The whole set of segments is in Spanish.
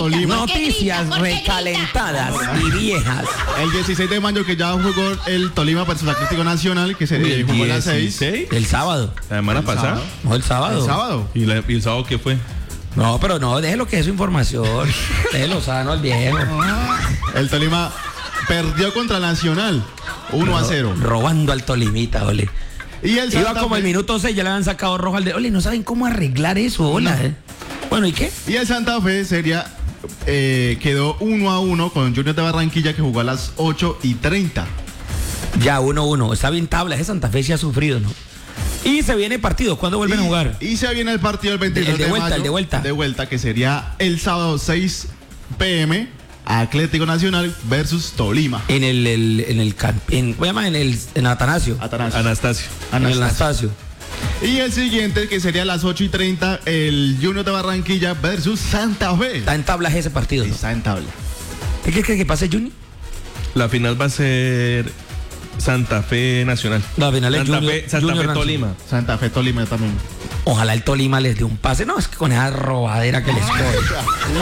Tolima. Noticias recalentadas y viejas. El 16 de mayo que ya jugó el Tolima versus Atlético Nacional, que se jugó a las 6. El sábado. La semana pasada. No, el sábado. ¿El sábado? ¿Y el sábado qué fue? No, pero no, déjelo que es su información. Déjelo sano al viejo. El Tolima perdió contra Nacional 1-0. Robando al Tolimita, ole. Y el Iba Santa como Fe, el minuto 6, ya le habían sacado rojo al de. Ole, no saben cómo arreglar eso, hola. Bueno, ¿y qué? y el Santa Fe quedó 1-1 con Junior de Barranquilla, que jugó a las 8:30. Ya, 1-1. Está bien tabla, ese Santa Fe sí ha sufrido, ¿no? Y se viene partido, ¿cuándo vuelven a jugar? Y se viene el partido el 23 El de vuelta, mayo. el de vuelta. De vuelta, que sería el sábado 6 p.m. Atlético Nacional versus Tolima. ¿Cómo se llama? En Atanasio. Anastasio. En el Anastasio. Y el siguiente, que sería a las 8:30, el Junior de Barranquilla versus Santa Fe. Está en tabla ese partido, ¿no? Está en tabla. ¿Qué crees que pase, Juni? La final va a ser Santa Fe Nacional. La final es Santa Junior- Fe, Santa Junior Fe Nacional. Tolima. Santa Fe Tolima también. Ojalá el Tolima les dé un pase. No, es que con esa robadera que les coge.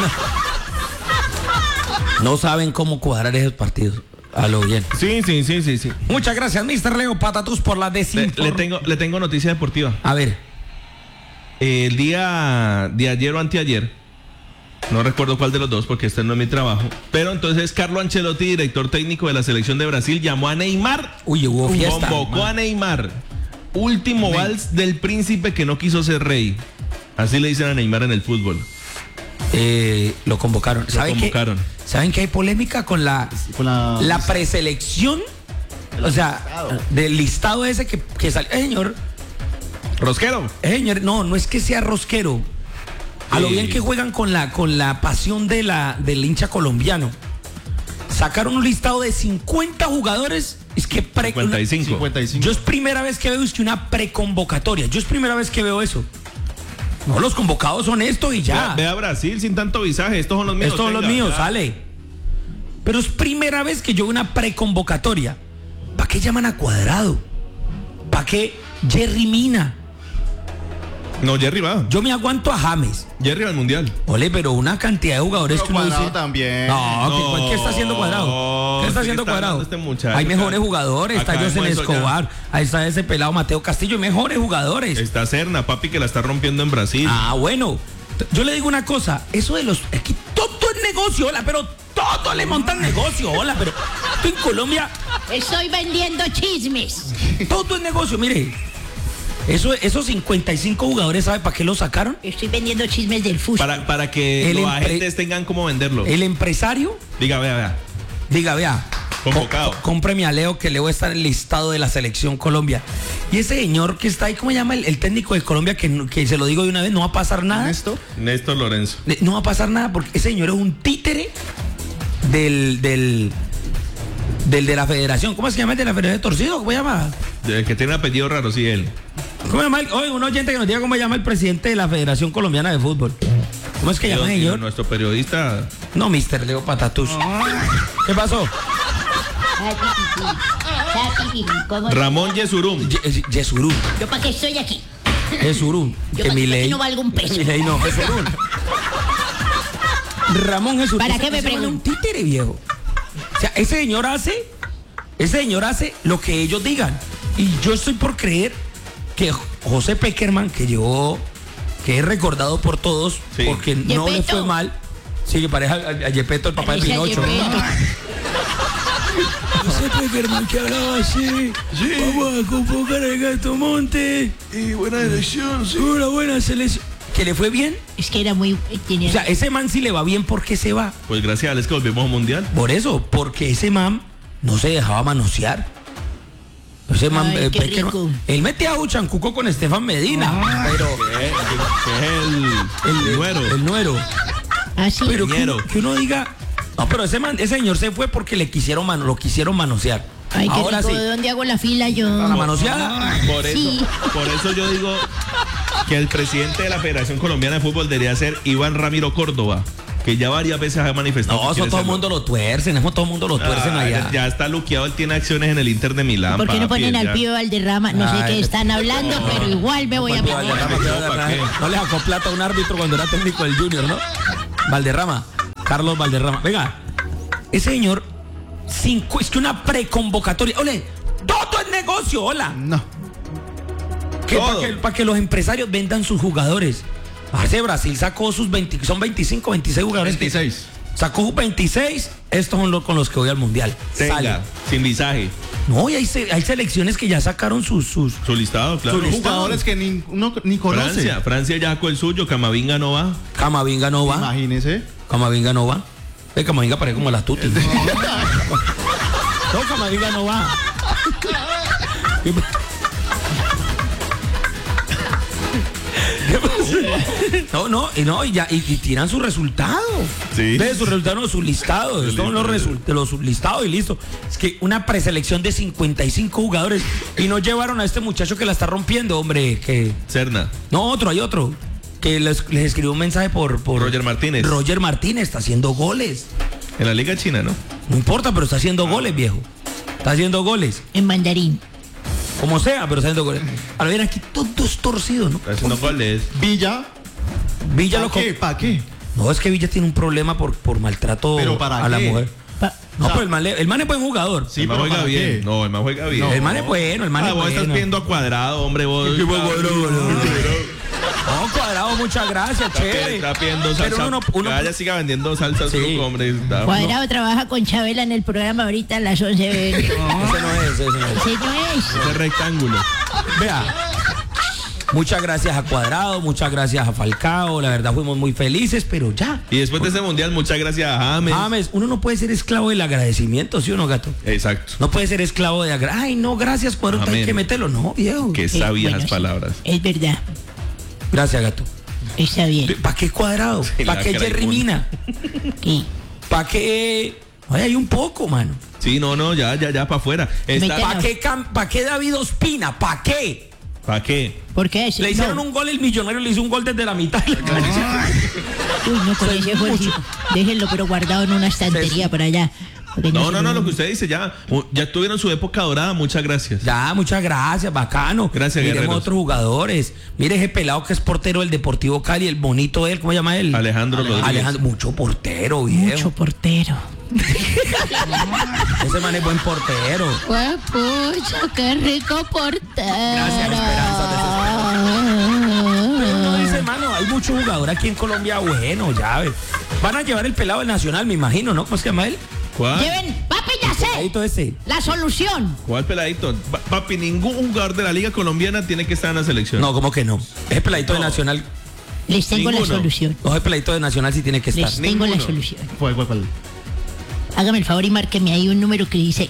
No saben cómo cuadrar esos partidos. A lo bien. Sí. Muchas gracias, Mr. Leo Patatus, por la desinformación. Le tengo noticia deportiva. A ver. El día de ayer o anteayer, no recuerdo cuál de los dos porque este no es mi trabajo, pero entonces Carlo Ancelotti, director técnico de la selección de Brasil, llamó a Neymar. Uy, hubo fiesta. Convocó a Neymar. Último vals del príncipe que no quiso ser rey. Así le dicen a Neymar en el fútbol. Lo convocaron. convocaron. ¿Saben que hay polémica con la preselección? O sea, del listado ese que sale. Señor. Rosquero. Señor, no es que sea rosquero. A lo bien que juegan con la pasión del hincha colombiano. Sacaron un listado de 50 jugadores. Es que 55. Yo es primera vez que veo una preconvocatoria. Yo es primera vez que veo eso. No, los convocados son esto y ya. Ve a Brasil sin tanto visaje. Estos son los míos. Estos son los míos, sale. Pero es primera vez que yo veo una preconvocatoria. ¿Para qué llaman a Cuadrado? ¿Para qué Jerry Mina? No, Jerry va. Yo me aguanto a James. Jerry va al mundial. Ole, pero una cantidad de jugadores Pero que uno Cuadrado dice. también. No, ¿qué está haciendo Cuadrado? ¿Qué está haciendo está Cuadrado? hablando este muchacho Hay mejores acá. jugadores. Está Acá José vemos eso Escobar. Ahí está ese pelado Mateo Castillo. Hay mejores jugadores. Está Serna, papi, que la está rompiendo en Brasil. Bueno. Yo le digo una cosa. Eso de los. Aquí todo es negocio, hola, pero todo le montan negocio, hola, pero tú en Colombia. Estoy vendiendo chismes. Todo es negocio, mire. Esos 55 jugadores, ¿sabe para qué los sacaron? Estoy vendiendo chismes del fútbol. Para que El los empre- agentes tengan cómo venderlo. El empresario Diga, vea. diga, vea, Convocado. cómpreme a Leo, que Leo está en el listado de la selección Colombia. Y ese señor que está ahí, ¿cómo se llama? El técnico de Colombia, que se lo digo de una vez, no va a pasar nada. Néstor Lorenzo. No va a pasar nada porque ese señor es un títere del de la federación. ¿Cómo se llama el de la federación de torcido? ¿Cómo se llama? Que tiene un apellido raro, sí, él. ¿Cómo se llama? Oye, un oyente que nos diga cómo se llama el presidente de la Federación Colombiana de Fútbol. ¿Cómo es que llama, Dios mío, señor? nuestro periodista. No, Mr. Leo Patatus. ¿Qué pasó? ¿Cómo? Ramón Yesurum. Yesurún. ¿Yo para qué estoy aquí? Jesurún. Yo Que pa' mi que ley. no valga un peso. Mi ley no, Jesurún. Ramón Jesús. ¿Para qué me ese preguntan? un títere, viejo. O sea, ese señor hace lo que ellos digan. Y yo estoy por creer que José Peckerman, que es recordado por todos, Sí. porque no le Yepeto. fue mal. Sí, que parece a Yepeto, el papá de Parece a Pinocho. Yepeto. José Peckerman que hablaba así. Vamos a convocar al Gato Monte. Y buena elección, sí. Una buena selección. ¿Que le fue bien? Es que era muy... O sea, ese man si le va bien, ¿por qué se va? Pues gracias a Dios que volvemos a un mundial. Por eso, porque ese man no se dejaba manosear. Ese man, Ay, qué Peckerman, rico. él metía a Uchancuco con Estefan Medina, pero Que es el nuero. el nuero. Así. Pero Ñero. que uno diga, no, pero ese señor se fue porque lo quisieron manosear. Ay, qué Ahora rico. sí, ¿De dónde hago la fila yo? la manoseada. Sí. Por eso yo digo que el presidente de la Federación Colombiana de Fútbol debería ser Iván Ramiro Córdoba, que ya varias veces ha manifestado. No, que eso quiere todo el serlo. mundo lo tuercen, eso todo el mundo lo tuercen allá. Ya está luqueado, él tiene acciones en el Inter de Milán. ¿Por qué no papi, ponen él al ya- pibe Valderrama? No sé Ay, qué están hablando, pero igual me voy a Valderrama, meter. no le sacó plata a un árbitro cuando era técnico del Junior, ¿no? Valderrama. Carlos Valderrama. Venga, ese señor, es que una preconvocatoria. Ole, todo es negocio, hola. No. Que Todo. para que los empresarios vendan sus jugadores. Hace Brasil sacó sus 20, son 25, 26 jugadores. 26. Sacó sus 26, estos son los con los que voy al mundial. Sale. Tenga, sin visaje. No, y hay selecciones que ya sacaron sus Su listado, claro. Su listado. Jugadores que uno ni conoce. Francia ya sacó el suyo, Camavinga no va. Camavinga no va. Imagínese. Camavinga no va. Camavinga parece como las tutis. No, Camavinga no va. Y tiran su resultado. Sí. Ve su resultado, no, su listado. Estos son los listados y listo. Es que una preselección de 55 jugadores y no llevaron a este muchacho que la está rompiendo, hombre. Que Serna. no, hay otro. Que les escribió un mensaje por Roger Martínez. Roger Martínez está haciendo goles. En la Liga China, ¿no? No importa, pero está haciendo goles, viejo. Está haciendo goles. En mandarín. Como sea, pero está haciendo goles. A ver, aquí todos torcidos, ¿no? Está haciendo goles. Villa. Villa ¿Para lo qué? ¿Para qué? No, es que Villa tiene un problema por maltrato ¿Pero para a la qué? mujer. No, o sea, pero el man es buen jugador. Sí, el man pero juega ¿para bien. qué? No, el man juega bien. El man es bueno, el man es vos bueno. estás viendo a Cuadrado, hombre, vos. No, Cuadrado, muchas gracias, chévere. Está pidiendo Pero salsa. uno- Vaya, siga vendiendo salsa, Sí. hombre. Está- Cuadrado trabaja con Chabela en el programa ahorita a las 11. Ese no es. Ese no es. Ese rectángulo. Vea. Muchas gracias a Cuadrado, muchas gracias a Falcao, la verdad fuimos muy felices, pero ya. Y después de ese mundial, muchas gracias a James. James, uno no puede ser esclavo del agradecimiento, ¿sí o no, gato? Exacto. No puede ser esclavo de ay, no, gracias, Cuadrado, hay Amén. que meterlo. No, viejo. Qué sabias Bueno, sí. palabras. Es verdad. Gracias, gato. Está bien. ¿Para qué Cuadrado? Sí, ¿Para la qué cara Jerry icónica. Mina? Sí. ¿Para qué? Ay, hay un poco, mano. Sí, no, ya, para afuera. Mete- ¿Para qué David Ospina? ¿Para qué? ¿Para qué? ¿Por qué? Le hicieron No. un gol, el Millonario le hizo un gol desde la mitad. Uy, no, con ese fue el- déjenlo, pero guardado en una estantería por allá. Porque No, se- lo que usted dice, ya tuvieron su época dorada, muchas gracias. Ya, muchas gracias, bacano. Gracias, Miremos guerreros. otros jugadores. Mire ese pelado que es portero del Deportivo Cali, el bonito de él, ¿cómo se llama él? Alejandro Rodríguez. Mucho portero, viejo. Mucho portero. Ese man es buen portero. ¡Pues pucha, qué rico portero! Gracias, Esperanza, Pero no dice, mano, hay mucho jugador aquí en Colombia bueno, ya ves. Van a llevar el pelado del Nacional, me imagino, ¿no? ¿Cómo se llama él? ¿Cuál? Lleven, papi, ya sé. Peladito ese. La solución. ¿Cuál peladito? Papi, ningún jugador de la Liga Colombiana tiene que estar en la selección. No, ¿cómo que no? Ese peladito de Nacional. Les tengo la Ninguno. solución. No, ese peladito de Nacional sí tiene que estar. Les tengo la Ninguno. solución. ¿Cuál? Hágame el favor y márqueme ahí un número que dice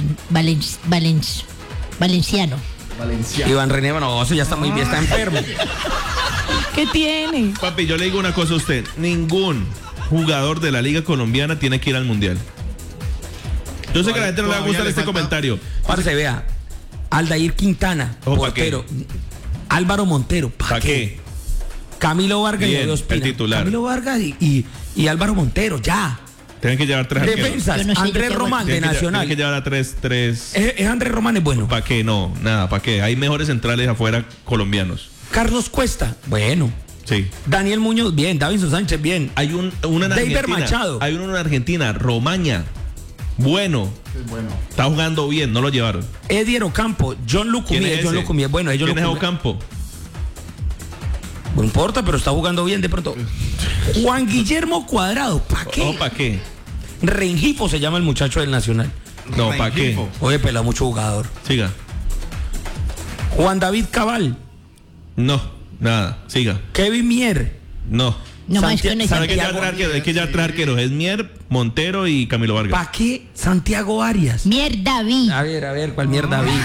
Valenciano. Valencia. Iván René, no, eso ya está muy bien, está enfermo. ¿Qué tiene? Papi, yo le digo una cosa a usted. Ningún jugador de la Liga Colombiana tiene que ir al Mundial. Yo sé que a la gente no le va a Todavía gustar le este falta- comentario. Parce, vea. Aldair Quintana, Ojo, ¿pa' portero. Álvaro Montero, ¿para ¿Para qué? qué? Camilo Vargas y Bien, David Ospina. el titular. Camilo Vargas y Álvaro Montero, ya. Tienen que llevar tres arqueros. Defensas, Yo no sé, Andrés yo qué Román de Tienen Nacional. que llevar a tres. Es Andrés Román es bueno. ¿Para qué? No, nada, ¿para qué? Hay mejores centrales afuera colombianos. Carlos Cuesta, bueno. Sí. Daniel Muñoz, bien. Davinson Sánchez, bien. Hay una en David Argentina. Machado. Hay uno en Argentina, Romaña. Bueno. Bueno. Está jugando bien, no lo llevaron. Edier Ocampo, John Lucumí. ¿Quién es John ese? Lucumí, bueno, ellos ¿Quién es Lucumí. Ocampo? No importa, pero está jugando bien de pronto. Juan Guillermo Cuadrado, ¿para qué? ¿O para qué? Rengifo se llama el muchacho del Nacional. No, ¿para qué? Rengifo. Oye, pelado, mucho jugador. Siga. Juan David Cabal, No, nada. Siga. Kevin Mier. No. No más con ese. ¿Sabe que ya Santiago- traer arqueros? Hay que ya traer arqueros. Es Mier, Montero y Camilo Vargas. ¿Para qué Santiago Arias? Mierda, vi. A ver, ¿cuál mierda vi?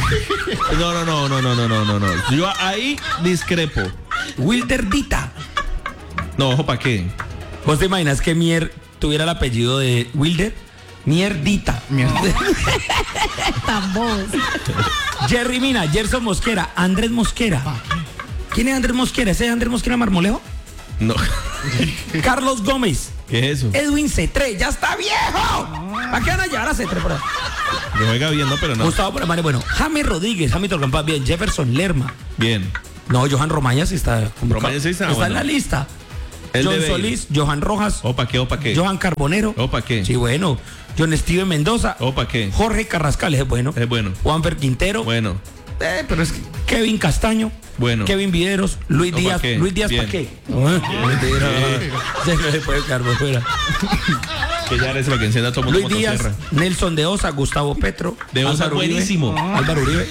No. Yo ahí discrepo. Wilder Dita. No, ojo, ¿para qué? ¿Vos te imaginas que Mier tuviera el apellido de Wilder? Mierdita. Mierda. Tambos. Jerry Mina, Gerson Mosquera, Andrés Mosquera. ¿Quién es Andrés Mosquera? ¿Ese es Andrés Mosquera Marmolejo? No. Carlos Gómez, ¿Qué es eso? Edwin Cetré, ¡ya está viejo! ¿Para qué van a llevar a Cetré por ahí? Que juega bien, ¿no? Pero no. Gustavo Pérez, bueno, James Rodríguez, Hamilton Campas, bien, Jefferson Lerma. Bien. No, Johan Romaña sí está convocado. Romaña sí está, en bueno. la lista. El John de Bale. Solís, Johan Rojas, ¿Opa qué? ¿Opa qué? Johan Carbonero. ¿Opa qué? Sí, bueno. John Steven Mendoza. ¿Opa qué? Jorge Carrascal es bueno. Es bueno. Juanfer Quintero. Bueno. Pero es que Kevin Castaño. Bueno. Kevin Videros. Luis ¿O pa' Díaz. qué? Luis Díaz, Bien. ¿para qué? Mentira. Ya no se puede quedar por fuera. Que ya eres lo que encienda todo el mundo. Luis Díaz, motosierra. Nelson de Osa, Gustavo Petro. De Osa, Álvaro Uribe. buenísimo. Álvaro Uribe.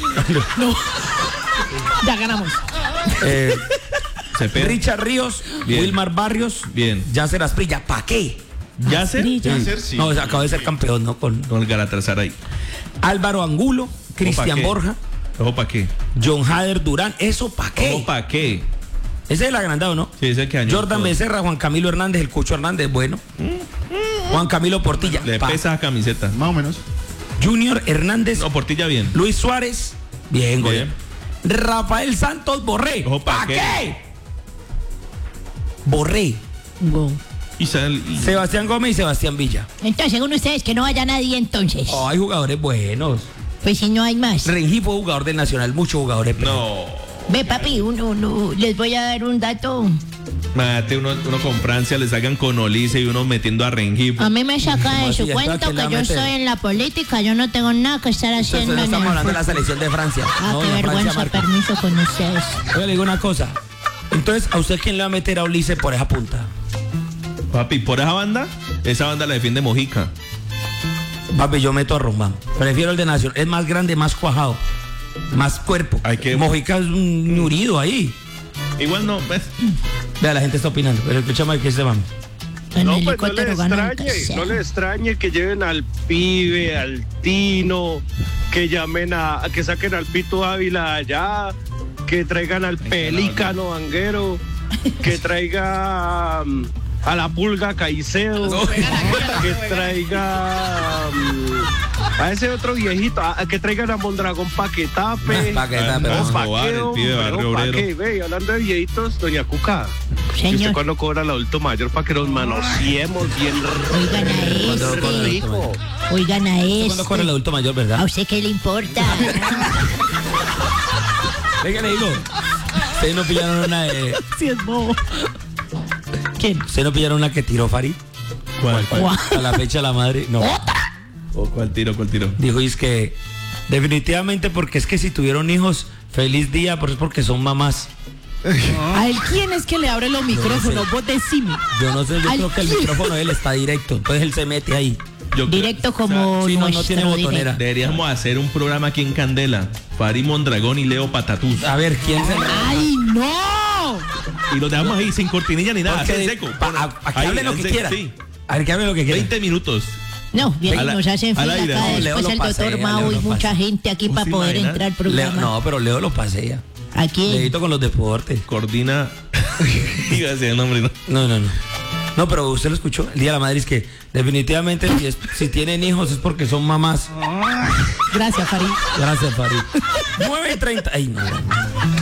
Ya ganamos. Cepeda. Richard Ríos. Bien. Wilmar Barrios. Bien. Yacer Asprilla. ¿Para qué? ¿Yacer? Yasser, sí. No, acaba de ser campeón, ¿no? Con Con el Galatasaray. Álvaro Angulo. Cristian qué? Borja. ¿Opa qué? John Hader Durán. ¿Eso para qué? ¿Opa qué? Ese es el agrandado, ¿no? Sí, ese que año. Jordan Becerra, Juan Camilo Hernández, el Cucho Hernández, bueno. Juan Camilo Portilla. Le pa. pesa la camiseta. Más o menos. Junior Hernández. No, Portilla bien. Luis Suárez. Bien, güey. Bien. Rafael Santos Borré. Ojo, ¿pa' ¿Para qué? qué? Borré. Wow. Y Sebastián Gómez y Sebastián Villa. Entonces, según ustedes, que no vaya nadie entonces. Oh, hay jugadores buenos. Pues si no hay más. Rengifo, jugador del Nacional, muchos jugadores. pero- No. Ve, papi, les voy a dar un dato. Mate, uno con Francia le sacan con Olice y uno metiendo a Rengifo. A mí me saca ¿Cómo de su así? cuento ¿Entonces quién que le va yo a meter? estoy en la política, yo no tengo nada que estar Entonces haciendo no en estamos el hablando de la fútbol. selección de Francia. Ah, No, qué la Francia vergüenza, marca. permiso con ustedes. Oiga, le digo una cosa. Entonces, ¿a usted quién le va a meter a Ulises por esa punta? Papi, por esa banda la defiende Mojica. Papi, yo meto a Román. Prefiero el de Nacional. Es más grande, más cuajado. Más cuerpo. Hay que- Mojica es un ñurido ahí. Igual no, ¿ves? Vea, la gente está opinando. Pero escúchame que se van. En No, el pues no le helicóptero ganó el extrañe, no le extrañe que lleven al pibe, al Tino, que llamen que saquen al Pito Ávila allá, que traigan al Pelícano Vanguero, que traiga a la Pulga Caicedo, que traiga a ese otro viejito, que traigan a Mondragón Paquetape. Paquetape, Ah, vamos. pa' Escobar, el pibe de Barrio Obrero. Ve, hablando de viejitos, doña Cuca, ¿y Señor. usted cuándo cobra el adulto mayor para que nos manoseemos bien Oigan a rico? Oigan a ¿Cuándo corre el adulto mayor, ¿A verdad? usted qué le importa? Venga, le digo. Ustedes no pillaron una de. Si es bobo. ¿Quién? ¿Ustedes no pillaron una que tiró Farid? ¿Cuál? A la fecha de la madre. No. ¿O cuál tiro? Dijo, y es que definitivamente porque es que si tuvieron hijos, feliz día, pero es porque son mamás. ¿A él quién es que le abre los micrófonos? Vos decime. Yo no sé, yo Ay, creo que el ¿quién? micrófono de él está directo, entonces él se mete ahí. Yo creo- Directo como Sí, no nuestro tiene botonera. directo. Deberíamos hacer un programa aquí en Candela. Farid Mondragón y Leo Patatús. A ver, ¿quién se ¡Ay, no! Y lo dejamos ahí sin cortinilla ni nada. Porque así en de- seco. a que Ahí, hable lo que en quiera. Sí. A ver, que hable lo que quiera. 20 minutos. No, bien, Al- nos hacen al fila aire, acá no, Leo después lo el pasea, doctor Mau Leo y lo mucha pasea. gente aquí ¿Usted para se poder imagina? entrar al Leo, programa. no, pero Leo lo pasea. Aquí. Leito con los deportes. Coordina. Iba a decir el nombre, ¿no? No. No, pero usted lo escuchó. El Día de la Madre es que definitivamente si tienen hijos es porque son mamás. Gracias, Farid. Gracias, Farid. 9:30. Ay, no.